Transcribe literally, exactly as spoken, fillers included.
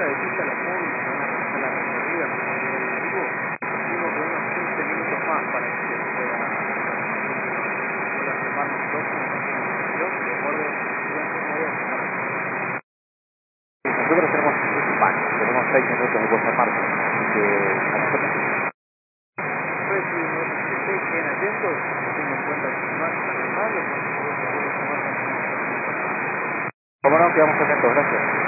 vuelta de pista a la móvil, se van a realizar la recorrida como a nivel vivo, estimo que unos quince minutos más para que se pueda pueda tomarnos próximo también en dirección, de acuerdo, durante un horario de marcha. Nosotros tenemos, bueno, tenemos seis minutos de vuelta en marcha, así que a nosotros. Entonces, si no que ustedes queden atentos, teniendo en cuenta que no hacen tan mal, lo que se puede tomar también unos minutos más. Como no, quedamos atentos, gracias.